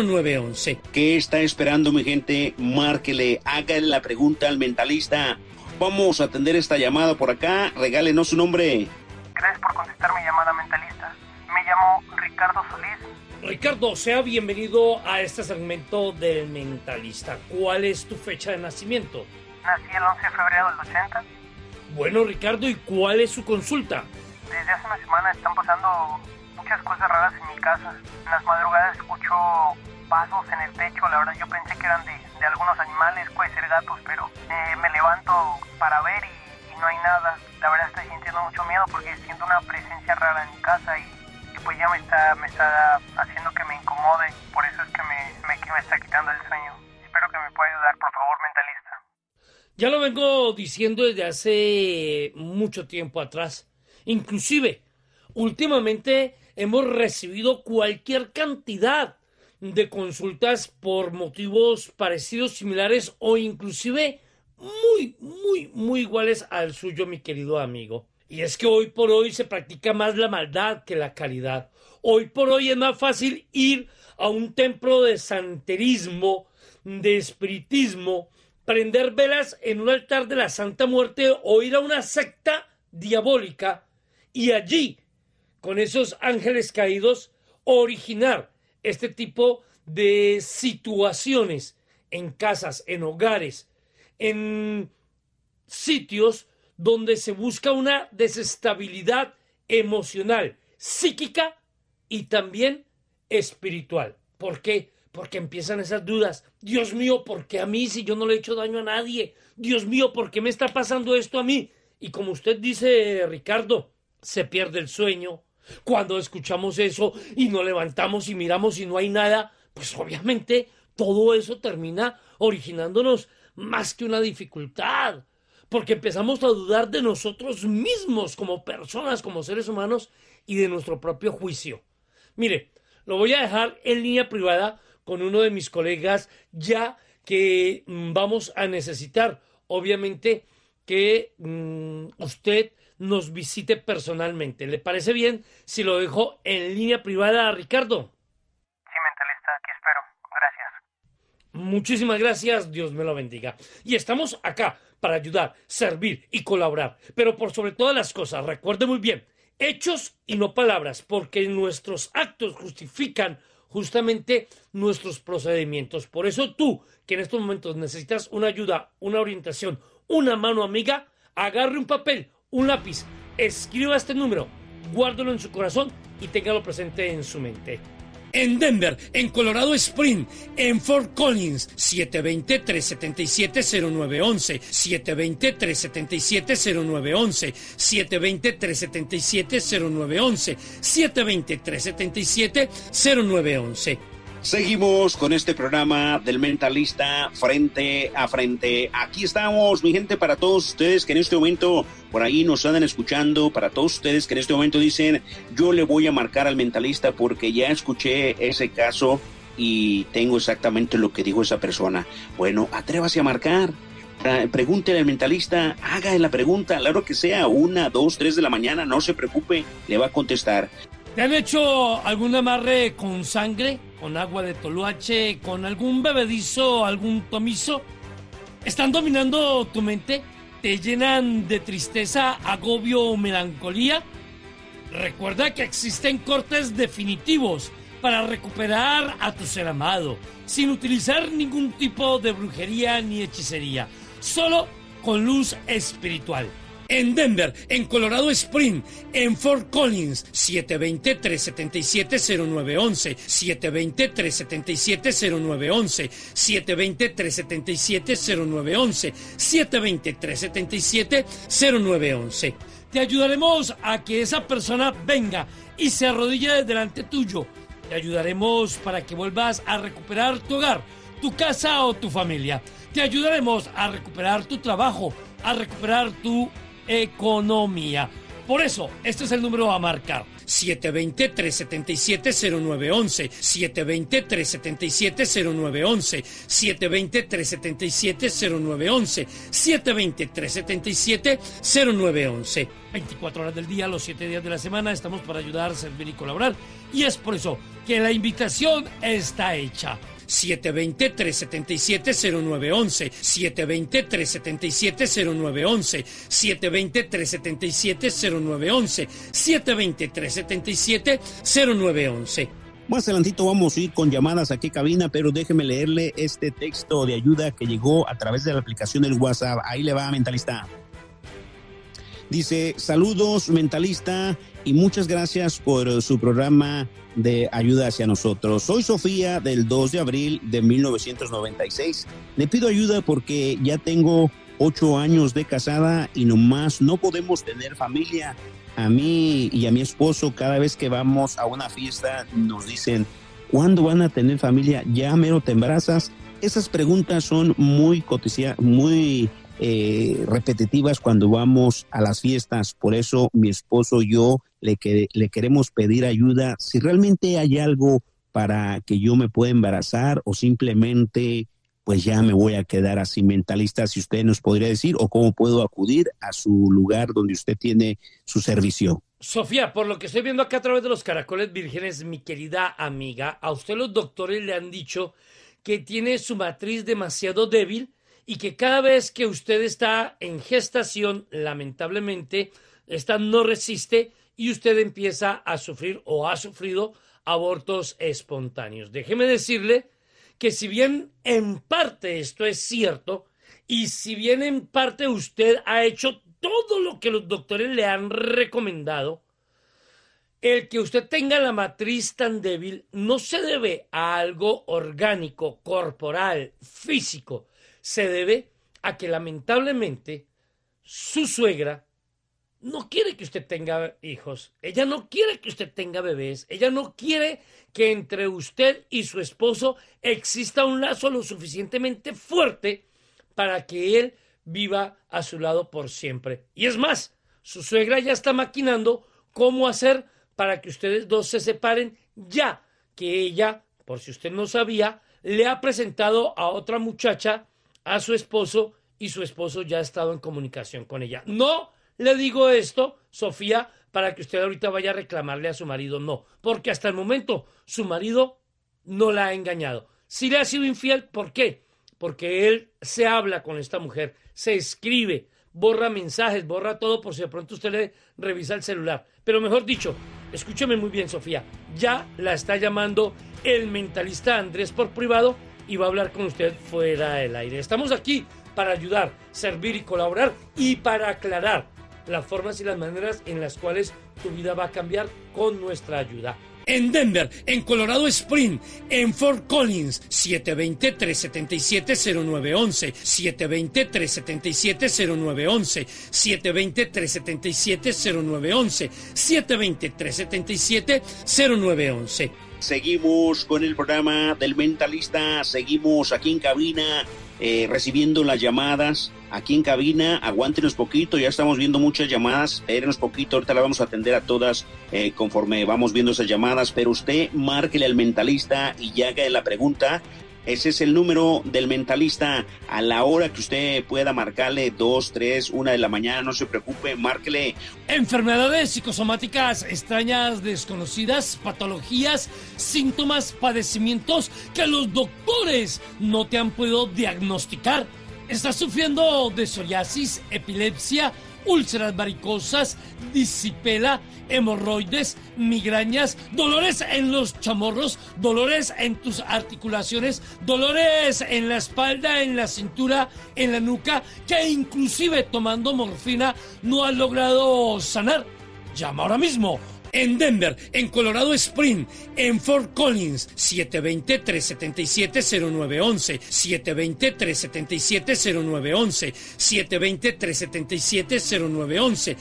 S13: 720-377-0911.
S12: ¿Qué está esperando, mi gente? Márquele, hágale la pregunta al mentalista. Vamos a atender esta llamada por acá. Regálenos su nombre.
S16: Gracias por contestar mi llamada, mentalista. Me llamo Ricardo Solís.
S13: Ricardo, sea bienvenido a este segmento del Mentalista. ¿Cuál es tu fecha de nacimiento?
S16: Nací el 11 de febrero del 80.
S13: Bueno, Ricardo, ¿y cuál es su consulta?
S16: Desde hace una semana están pasando muchas cosas raras en mi casa. En las madrugadas escucho pasos en el techo. La verdad yo pensé que eran de algunos animales, puede ser gatos, pero me levanto para ver y no hay nada. La verdad estoy sintiendo mucho miedo porque siento una presencia rara en mi casa y pues ya me está haciendo que me incomode. Por eso es que me está quitando el sueño. Espero que me pueda ayudar, por favor, mentalista.
S13: Ya lo vengo diciendo desde hace mucho tiempo atrás. Inclusive, últimamente hemos recibido cualquier cantidad de consultas por motivos parecidos, similares o inclusive muy iguales al suyo, mi querido amigo. Y es que hoy por hoy se practica más la maldad que la caridad. Hoy por hoy es más fácil ir a un templo de santerismo, de espiritismo, prender velas en un altar de la Santa Muerte o ir a una secta diabólica y allí, con esos ángeles caídos, originar este tipo de situaciones en casas, en hogares, en sitios donde se busca una desestabilidad emocional, psíquica y también espiritual. ¿Por qué? Porque empiezan esas dudas. Dios mío, ¿por qué a mí si yo no le he hecho daño a nadie? Dios mío, ¿por qué me está pasando esto a mí? Y como usted dice, Ricardo, se pierde el sueño. Cuando escuchamos eso y nos levantamos y miramos y no hay nada, pues obviamente todo eso termina originándonos más que una dificultad. Porque empezamos a dudar de nosotros mismos como personas, como seres humanos y de nuestro propio juicio. Mire, lo voy a dejar en línea privada con uno de mis colegas, ya que vamos a necesitar, obviamente, que usted nos visite personalmente. ¿Le parece bien si lo dejo en línea privada, Ricardo?
S16: Sí, mentalista, aquí espero. Gracias.
S13: Muchísimas gracias, Dios me lo bendiga. Y estamos acá para ayudar, servir y colaborar. Pero por sobre todas las cosas, recuerde muy bien, hechos y no palabras, porque nuestros actos justifican justamente nuestros procedimientos. Por eso tú, que en estos momentos necesitas una ayuda, una orientación, una mano amiga, agarre un papel, un lápiz, escriba este número, guárdelo en su corazón y téngalo presente en su mente. En Denver, en Colorado Springs, en Fort Collins, 720-377-0911, 720-377-0911, 720-377-0911, 720-377-0911.
S12: Seguimos con este programa del Mentalista frente a frente. Aquí estamos, mi gente, para todos ustedes que en este momento por ahí nos andan escuchando, para todos ustedes que en este momento dicen, yo le voy a marcar al Mentalista porque ya escuché ese caso y tengo exactamente lo que dijo esa persona. Bueno, atrévase a marcar. Pregúntele al Mentalista, haga la pregunta, claro que sea, 1, 2, 3 de la mañana, no se preocupe, le va a contestar.
S13: ¿Te han hecho algún amarre con sangre, con agua de toloache, con algún bebedizo, algún tomizo? ¿Están dominando tu mente? ¿Te llenan de tristeza, agobio o melancolía? Recuerda que existen cortes definitivos para recuperar a tu ser amado, sin utilizar ningún tipo de brujería ni hechicería, solo con luz espiritual. En Denver, en Colorado Springs, en Fort Collins, 720-377-0911, 720-377-0911, 720-377-0911, 720-377-0911. Te ayudaremos a que esa persona venga y se arrodille delante tuyo. Te ayudaremos para que vuelvas a recuperar tu hogar, tu casa o tu familia. Te ayudaremos a recuperar tu trabajo, a recuperar tu economía. Por eso, este es el número a marcar: 720-377-0911, 720-377-0911, 720-377-0911, 720-377-0911. 24 horas del día, los 7 días de la semana, estamos para ayudar, servir y colaborar. Y es por eso que la invitación está hecha. 720-377-0911, 720-377-0911, 720-377-0911, 720-377-0911.
S12: Más adelantito vamos a ir con llamadas aquí cabina, pero déjeme leerle este texto de ayuda que llegó a través de la aplicación del WhatsApp. Ahí le va, mentalista. Dice, saludos, mentalista, y muchas gracias por su programa de ayuda hacia nosotros. Soy Sofía, del 2 de abril de 1996. Le pido ayuda porque ya tengo 8 años de casada y nomás no podemos tener familia. A mí y a mi esposo, cada vez que vamos a una fiesta, nos dicen, ¿cuándo van a tener familia? ¿Ya mero te embarazas? Esas preguntas son muy repetitivas cuando vamos a las fiestas. Por eso mi esposo y yo le queremos pedir ayuda. Si realmente hay algo para que yo me pueda embarazar o simplemente pues ya me voy a quedar así, mentalista, si usted nos podría decir, o cómo puedo acudir a su lugar donde usted tiene su servicio.
S13: Sofía, por lo que estoy viendo acá a través de los caracoles vírgenes, mi querida amiga, a usted los doctores le han dicho que tiene su matriz demasiado débil y que cada vez que usted está en gestación, lamentablemente, esta no resiste y usted empieza a sufrir o ha sufrido abortos espontáneos. Déjeme decirle que si bien en parte esto es cierto y si bien en parte usted ha hecho todo lo que los doctores le han recomendado, el que usted tenga la matriz tan débil no se debe a algo orgánico, corporal, físico. Se debe a que lamentablemente su suegra no quiere que usted tenga hijos. Ella no quiere que usted tenga bebés. Ella no quiere que entre usted y su esposo exista un lazo lo suficientemente fuerte para que él viva a su lado por siempre. Y es más, su suegra ya está maquinando cómo hacer para que ustedes dos se separen, ya que ella, por si usted no sabía, le ha presentado a otra muchacha a su esposo y su esposo ya ha estado en comunicación con ella. No le digo esto, Sofía, para que usted ahorita vaya a reclamarle a su marido, no, porque hasta el momento su marido no la ha engañado. Si le ha sido infiel, ¿por qué? Porque él se habla con esta mujer, se escribe, borra mensajes, borra todo por si de pronto usted le revisa el celular. Pero mejor dicho, escúcheme muy bien, Sofía, ya la está llamando el mentalista Andrés por privado y va a hablar con usted fuera del aire. Estamos aquí para ayudar, servir y colaborar y para aclarar las formas y las maneras en las cuales tu vida va a cambiar con nuestra ayuda. En Denver, en Colorado Springs, en Fort Collins, 720-377-0911, 720-377-0911, 720-377-0911, 720-377-0911.
S12: Seguimos con el programa del mentalista, seguimos aquí en cabina recibiendo las llamadas. Aquí en cabina, aguántenos poquito, ya estamos viendo muchas llamadas, espérenos poquito, ahorita la vamos a atender a todas conforme vamos viendo esas llamadas, pero usted márquele al mentalista y ya haga la pregunta. Ese es el número del mentalista, a la hora que usted pueda marcarle, 2, 3, 1 de la mañana, no se preocupe, márquele.
S13: Enfermedades psicosomáticas extrañas, desconocidas, patologías, síntomas, padecimientos que los doctores no te han podido diagnosticar. ¿Estás sufriendo de psoriasis, epilepsia, úlceras varicosas, disipela, hemorroides, migrañas, dolores en los chamorros, dolores en tus articulaciones, dolores en la espalda, en la cintura, en la nuca, que inclusive tomando morfina no has logrado sanar? Llama ahora mismo. En Denver, en Colorado Springs, en Fort Collins, 720-377-0911, 720-377-0911, 720-377-0911,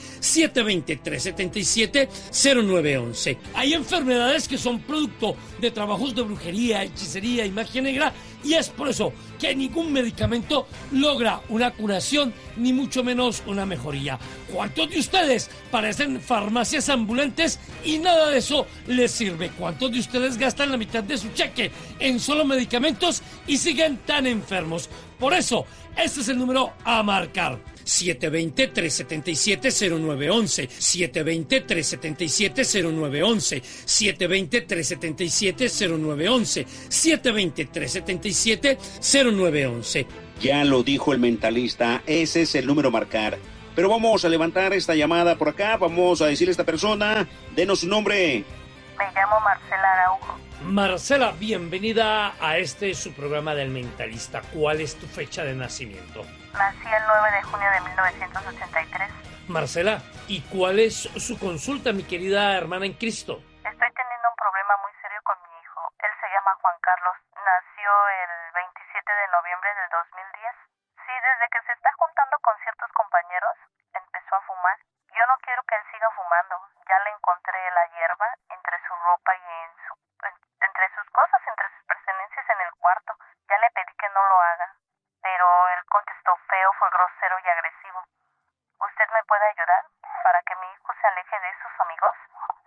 S13: 720-377-0911. Hay enfermedades que son producto de trabajos de brujería, hechicería y magia negra, y es por eso que ningún medicamento logra una curación, ni mucho menos una mejoría. ¿Cuántos de ustedes parecen farmacias ambulantes y nada de eso les sirve? ¿Cuántos de ustedes gastan la mitad de su cheque en solo medicamentos y siguen tan enfermos? Por eso, este es el número a marcar. 720-377-0911, 720-377-0911, 720-377-0911, 720-377-0911.
S12: Ya lo dijo el mentalista, ese es el número a marcar. Pero vamos a levantar esta llamada por acá, vamos a decirle a esta persona, denos su nombre.
S15: Me llamo Marcela Araujo.
S13: Marcela, bienvenida a su programa del mentalista. ¿Cuál es tu fecha de nacimiento?
S15: Nací el 9 de junio de 1983.
S13: Marcela, ¿y cuál es su consulta, mi querida hermana en Cristo?
S15: Estoy teniendo un problema muy serio con mi hijo. Él se llama Juan Carlos. Nació el 27 de noviembre del 2010. Sí, desde que se está juntando con ciertos compañeros, empezó a fumar. Yo no quiero que él siga fumando. Ya le encontré la hierba entre su ropa y entre sus cosas, entre sus pertenencias en el cuarto. Ya le pedí que no lo haga, pero él contestó feo, fue grosero y agresivo. ¿Usted me puede ayudar para que mi hijo se aleje de sus amigos?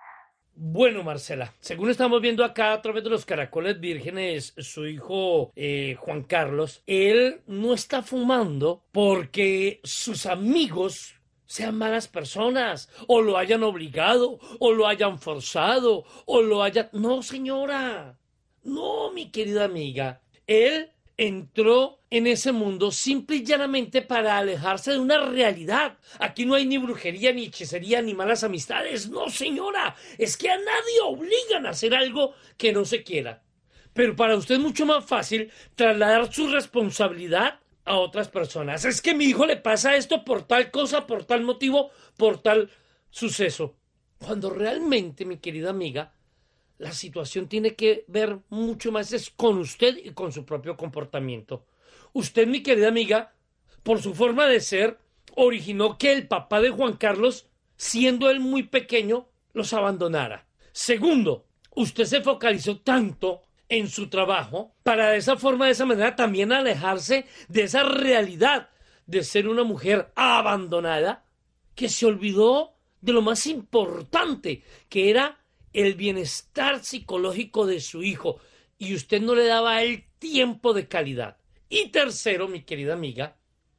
S13: Bueno, Marcela, según estamos viendo acá a través de los caracoles vírgenes, su hijo Juan Carlos, él no está fumando porque sus amigos sean malas personas, o lo hayan obligado, o lo hayan forzado, o lo hayan... No, señora. No, mi querida amiga. Él entró en ese mundo simple y llanamente para alejarse de una realidad. Aquí no hay ni brujería, ni hechicería, ni malas amistades. No, señora. Es que a nadie obligan a hacer algo que no se quiera. Pero para usted es mucho más fácil trasladar su responsabilidad a otras personas. Es que a mi hijo le pasa esto por tal cosa, por tal motivo, por tal suceso. Cuando realmente, mi querida amiga, la situación tiene que ver mucho más es con usted y con su propio comportamiento. Usted, mi querida amiga, por su forma de ser, originó que el papá de Juan Carlos, siendo él muy pequeño, los abandonara. Segundo, usted se focalizó tanto en su trabajo para de esa forma, de esa manera, también alejarse de esa realidad de ser una mujer abandonada, que se olvidó de lo más importante, que era el bienestar psicológico de su hijo, y usted no le daba a él tiempo de calidad. Y tercero, mi querida amiga,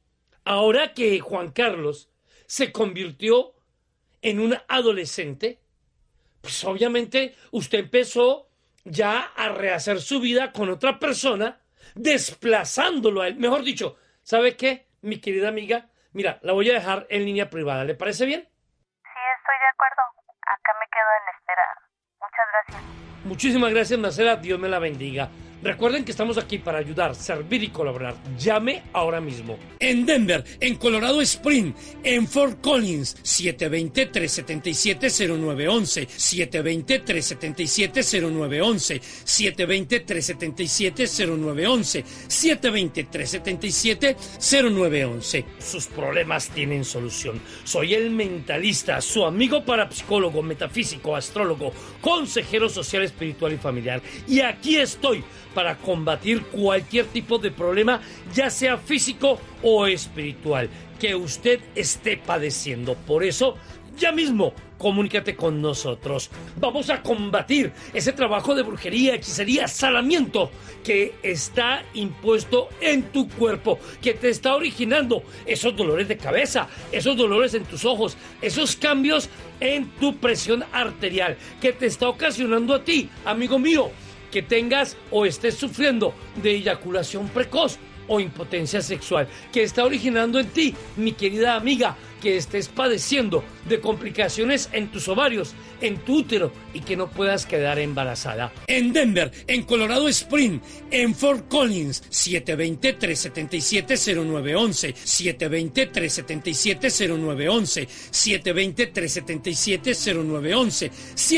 S13: ahora que Juan Carlos se convirtió en un adolescente, pues obviamente usted empezó ya a rehacer su vida con otra persona, desplazándolo a él. Mejor dicho, ¿sabe qué, mi querida amiga? Mira, la voy a dejar en línea privada. ¿Le parece bien?
S15: Sí, estoy de acuerdo. Acá me quedo en espera. Muchas gracias.
S13: Muchísimas gracias, Marcela. Dios me la bendiga. Recuerden que estamos aquí para ayudar, servir y colaborar. Llame ahora mismo. En Denver, en Colorado Spring, en Fort Collins, 720-377-0911, 720-377-0911, 720-377-0911, 720-377-0911. Sus problemas tienen solución. Soy el mentalista, su amigo parapsicólogo, metafísico, astrólogo, consejero social, espiritual y familiar. Y aquí estoy para combatir cualquier tipo de problema, ya sea físico o espiritual, que usted esté padeciendo. Por eso, ya mismo, comunícate con nosotros. Vamos a combatir ese trabajo de brujería, hechicería, salamiento que está impuesto en tu cuerpo, que te está originando esos dolores de cabeza, esos dolores en tus ojos, esos cambios en tu presión arterial, que te está ocasionando a ti, amigo mío, que tengas o estés sufriendo de eyaculación precoz o impotencia sexual, que está originando en ti, mi querida amiga, que estés padeciendo de complicaciones en tus ovarios, en tu útero y que no puedas quedar embarazada. En Denver, en Colorado Spring, en Fort Collins, 720-377-0911, 720-377-0911, 720-377-0911,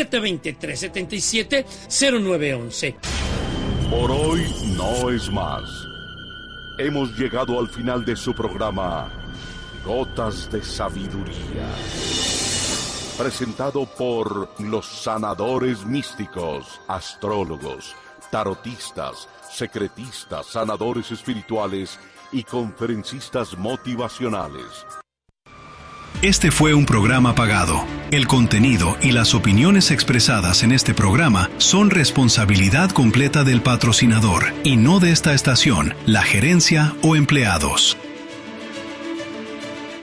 S13: 720-377-0911.
S5: Por hoy no es más. Hemos llegado al final de su programa Gotas de Sabiduría, presentado por los sanadores místicos, astrólogos, tarotistas, secretistas, sanadores espirituales y conferencistas motivacionales.
S6: Este fue un programa pagado. El contenido y las opiniones expresadas en este programa son responsabilidad completa del patrocinador y no de esta estación, la gerencia o empleados.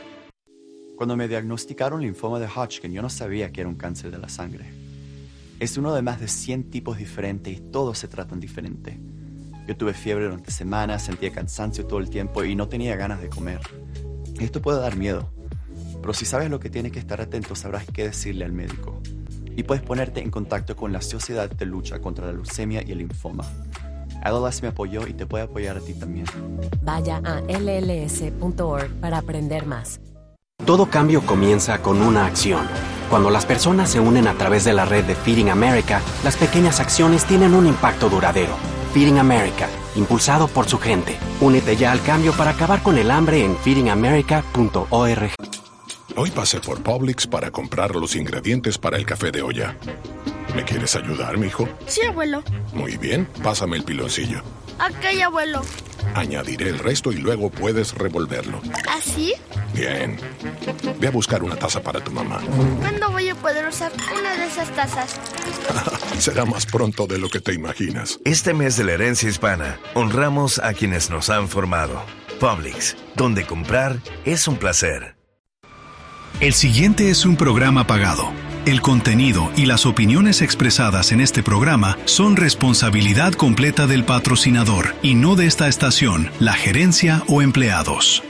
S17: Cuando me diagnosticaron linfoma de Hodgkin, yo no sabía que era un cáncer de la sangre. Es uno de más de 100 tipos diferentes y todos se tratan diferente. Yo tuve fiebre durante semanas, sentía cansancio todo el tiempo y no tenía ganas de comer. Esto puede dar miedo, pero si sabes lo que tienes que estar atento, sabrás qué decirle al médico. Y puedes ponerte en contacto con la Sociedad de Lucha contra la Leucemia y el Linfoma. LLS me apoyó y te puede apoyar a ti también.
S18: Vaya a lls.org para aprender más.
S19: Todo cambio comienza con una acción. Cuando las personas se unen a través de la red de Feeding America, las pequeñas acciones tienen un impacto duradero. Feeding America, impulsado por su gente. Únete ya al cambio para acabar con el hambre en feedingamerica.org.
S8: Hoy pasé por Publix para comprar los ingredientes para el café de olla. ¿Me quieres ayudar, mijo?
S9: Sí, abuelo.
S8: Muy bien, pásame el piloncillo.
S9: Ok, abuelo.
S8: Añadiré el resto y luego puedes revolverlo.
S9: ¿Así?
S8: Bien. Ve a buscar una taza para tu mamá.
S9: ¿Cuándo voy a poder usar una de esas tazas?
S8: Será más pronto de lo que te imaginas.
S10: Este mes de la herencia hispana, honramos a quienes nos han formado. Publix, donde comprar es un placer.
S6: El siguiente es un programa pagado. El contenido y las opiniones expresadas en este programa son responsabilidad completa del patrocinador y no de esta estación, la gerencia o empleados.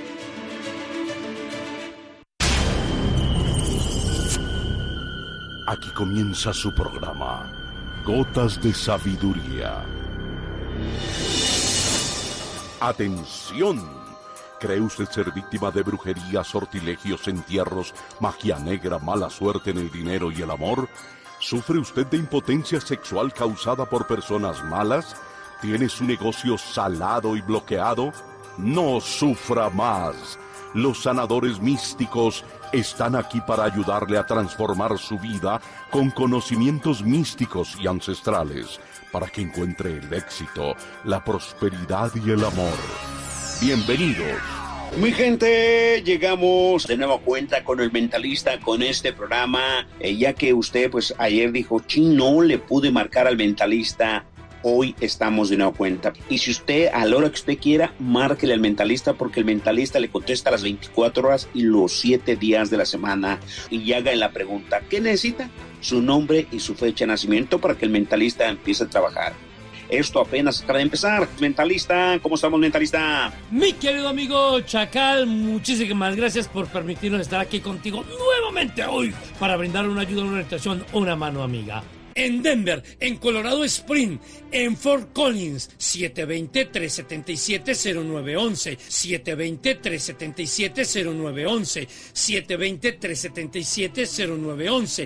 S5: Aquí comienza su programa, Gotas de Sabiduría. ¡Atención! ¿Cree usted ser víctima de brujería, sortilegios, entierros, magia negra, mala suerte en el dinero y el amor? ¿Sufre usted de impotencia sexual causada por personas malas? ¿Tiene su negocio salado y bloqueado? No sufra más. Los sanadores místicos están aquí para ayudarle a transformar su vida con conocimientos místicos y ancestrales, para que encuentre el éxito, la prosperidad y el amor. Bienvenidos.
S12: Mi gente, llegamos de nueva cuenta con el mentalista, con este programa, ya que usted pues ayer dijo, no le pude marcar al mentalista. Hoy estamos de nueva cuenta. Y si usted, a la hora que usted quiera, márquele al mentalista, porque el mentalista le contesta a las 24 horas y los 7 días de la semana. Y haga la pregunta, ¿qué necesita? Su nombre y su fecha de nacimiento para que el mentalista empiece a trabajar. Esto apenas acaba de empezar. Mentalista, ¿cómo estamos, mentalista?
S13: Mi querido amigo Chacal, muchísimas gracias por permitirnos estar aquí contigo nuevamente hoy para brindar una ayuda, una orientación, una mano amiga. En Denver, en Colorado Springs, en Fort Collins, 720-377-0911, 720-377-0911, 720-377-0911,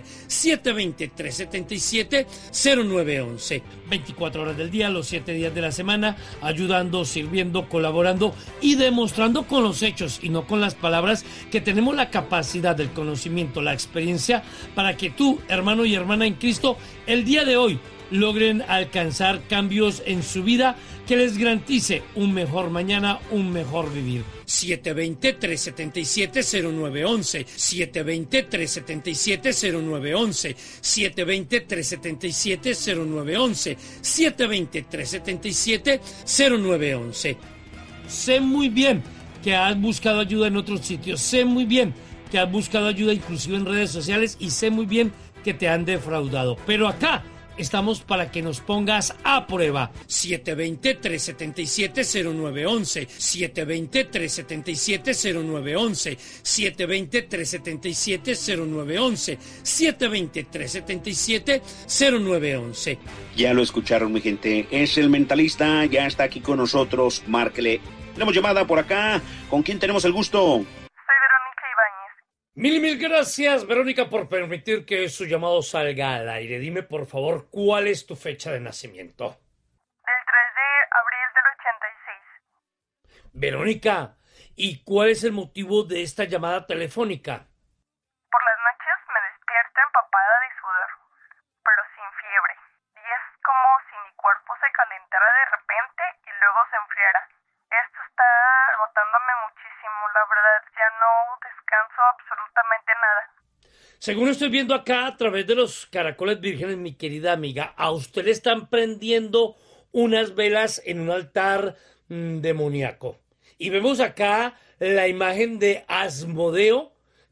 S13: 720-377-0911. 24 horas del día, los 7 días de la semana, ayudando, sirviendo, colaborando y demostrando con los hechos y no con las palabras que tenemos la capacidad, el conocimiento, la experiencia para que tú, hermano y hermana en Cristo, el día de hoy logren alcanzar cambios en su vida que les garantice un mejor mañana, un mejor vivir. 720-377-0911, 720-377-0911, 720-377-0911, 720-377-0911. Sé muy bien que has buscado ayuda en otros sitios, sé muy bien que has buscado ayuda inclusive en redes sociales y sé muy bien que te han defraudado, pero acá estamos para que nos pongas a prueba. 720-377-0911, 720-377-0911, 720-377-0911, 720-377-0911.
S12: Ya lo escucharon, mi gente. Es el mentalista, ya está aquí con nosotros. Márquele. Tenemos llamada por acá. ¿Con quién tenemos el gusto?
S13: Mil gracias, Verónica, por permitir que su llamado salga al aire. Dime, por favor, ¿cuál es tu fecha de nacimiento?
S15: El 3 de abril del 86.
S13: Verónica, ¿y cuál es el motivo de esta llamada telefónica?
S15: Por las noches me despierto empapada de sudor, pero sin fiebre. Y es como si mi cuerpo se calentara de repente y luego se enfriara. Esto está agotándome muchísimo, la verdad, ya no descanso absolutamente nada.
S13: Según estoy viendo acá a través de los caracoles vírgenes, mi querida amiga, a usted le están prendiendo unas velas en un altar demoníaco. Y vemos acá la imagen de Asmodeo,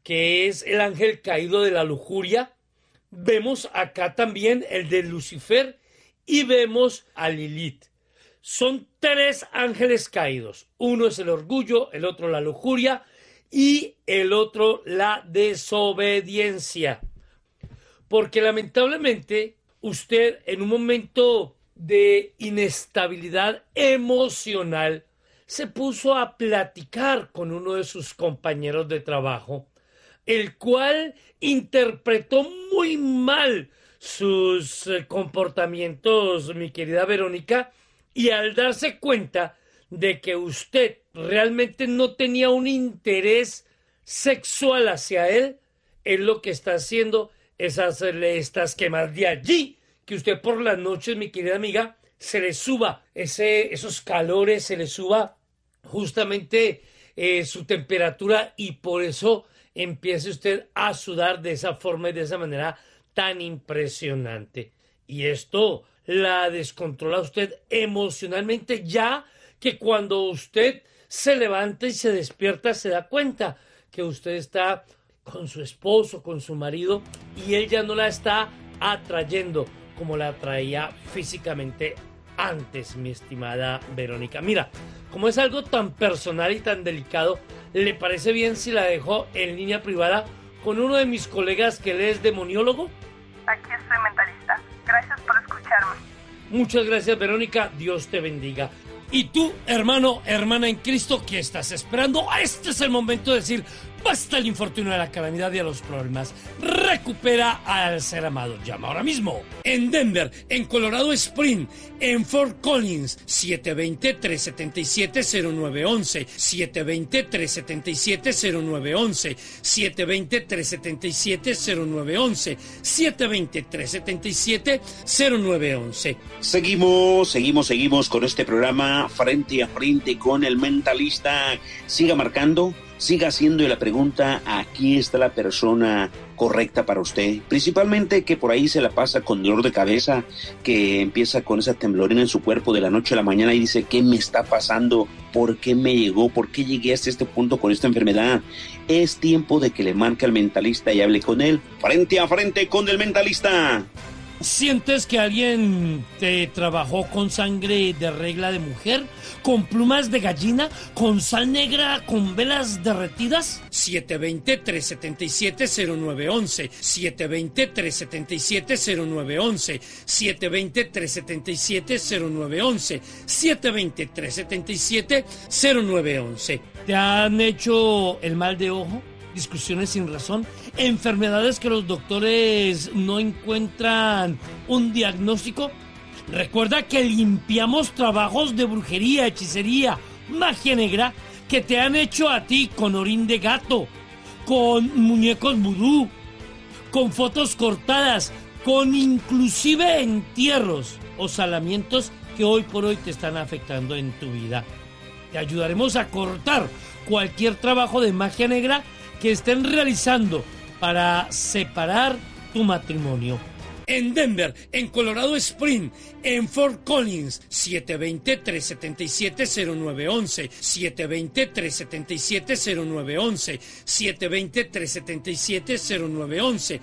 S13: que es el ángel caído de la lujuria. Vemos acá también el de Lucifer y vemos a Lilith. Son 3 ángeles caídos. Uno es el orgullo, el otro la lujuria y el otro la desobediencia. Porque lamentablemente usted en un momento de inestabilidad emocional se puso a platicar con uno de sus compañeros de trabajo, el cual interpretó muy mal sus comportamientos, mi querida Verónica, y al darse cuenta de que usted realmente no tenía un interés sexual hacia él, él lo que está haciendo es hacerle estas quemas. De allí que usted por las noches, mi querida amiga, se le suba esos calores, se le suba justamente su temperatura y por eso empiece usted a sudar de esa forma y de esa manera tan impresionante. Y esto la descontrola usted emocionalmente, ya que cuando usted se levanta y se despierta se da cuenta que usted está con su esposo, con su marido, y él ya no la está atrayendo como la atraía físicamente antes, mi estimada Verónica. Mira, como es algo tan personal y tan delicado, ¿le parece bien si la dejo en línea privada con uno de mis colegas que él es demoniólogo?
S15: Aquí estoy, mentalista. Gracias por escucharme.
S13: Muchas gracias, Verónica. Dios te bendiga. Y tú, hermano, hermana en Cristo, ¿qué estás esperando? Este es el momento de decir basta al infortunio, a la calamidad y a los problemas. Recupera al ser amado. Llama ahora mismo. En Denver, en Colorado Springs, en Fort Collins, 720-377-0911, 720-377-0911, 720-377-0911, 720-377-0911.
S12: Seguimos con este programa Frente a Frente con el Mentalista. Siga marcando, siga haciendo la pregunta: aquí está la persona correcta para usted. Principalmente que por ahí se la pasa con dolor de cabeza, que empieza con esa temblorina en su cuerpo de la noche a la mañana y dice: ¿qué me está pasando? ¿Por qué me llegó? ¿Por qué llegué hasta este punto con esta enfermedad? Es tiempo de que le marque al Mentalista y hable con él. Frente a Frente con el Mentalista.
S13: ¿Sientes que alguien te trabajó con sangre de regla de mujer, con plumas de gallina, con sal negra, con velas derretidas? 720-377-0911, 720-377-0911, 720-377-0911, 720-377-0911. ¿Te han hecho el mal de ojo? Discusiones sin razón, enfermedades que los doctores no encuentran un diagnóstico. Recuerda que limpiamos trabajos de brujería, hechicería, magia negra que te han hecho a ti con orín de gato, con muñecos vudú, con fotos cortadas, con inclusive entierros o salamientos que hoy por hoy te están afectando en tu vida. Te ayudaremos a cortar cualquier trabajo de magia negra que estén realizando para separar tu matrimonio. En Denver, en Colorado Springs, en Fort Collins, 720-377-0911, 720-377-0911, 720-377-0911,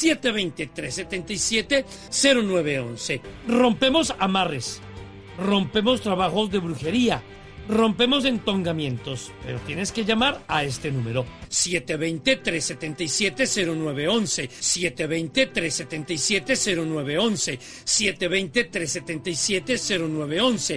S13: 720-377-0911. Rompemos amarres, rompemos trabajos de brujería, rompemos entongamientos, pero tienes que llamar a este número: 720-377-0911, 720-377-0911, 720-377-0911,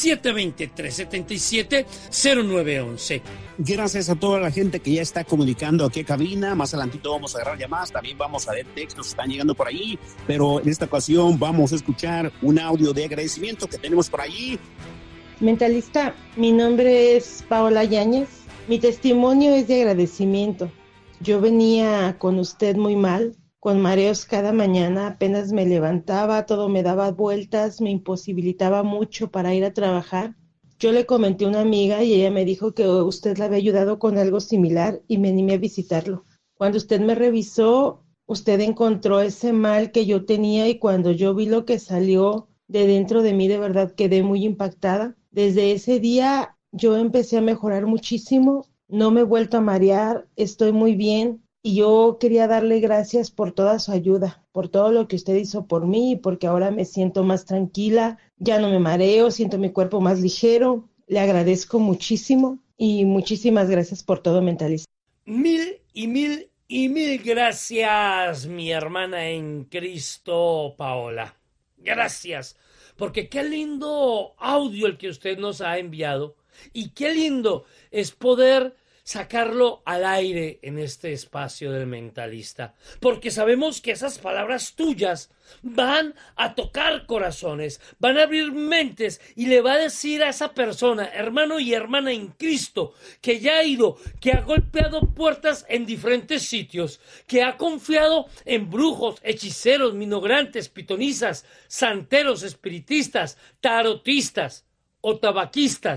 S13: 720-377-0911.
S20: Gracias a toda la gente que ya está comunicando aquí a cabina. Más adelantito vamos a agarrar llamadas, también vamos a ver textos que están llegando por ahí, pero en esta ocasión vamos a escuchar un audio de agradecimiento que tenemos por allí.
S21: Mentalista, mi nombre es Paola Yáñez. Mi testimonio es de agradecimiento. Yo venía con usted muy mal, con mareos cada mañana, apenas me levantaba, todo me daba vueltas, me imposibilitaba mucho para ir a trabajar. Yo le comenté a una amiga y ella me dijo que usted la había ayudado con algo similar y me animé a visitarlo. Cuando usted me revisó, usted encontró ese mal que yo tenía y cuando yo vi lo que salió de dentro de mí, de verdad quedé muy impactada. Desde ese día yo empecé a mejorar muchísimo, no me he vuelto a marear, estoy muy bien Y yo quería darle gracias por toda su ayuda, por todo lo que usted hizo por mí, porque ahora me siento más tranquila, ya no me mareo, siento mi cuerpo más ligero. Le agradezco muchísimo y muchísimas gracias por todo, mentalista.
S13: Mil gracias, mi hermana en Cristo, Paola. Gracias, porque qué lindo audio el que usted nos ha enviado y qué lindo es poder sacarlo al aire en este espacio del mentalista, porque sabemos que esas palabras tuyas van a tocar corazones, van a abrir mentes y le va a decir a esa persona, hermano y hermana en Cristo, que ya ha ido, que ha golpeado puertas en diferentes sitios, que ha confiado en brujos, hechiceros, minograntes, pitonizas, santeros, espiritistas, tarotistas o tabaquistas,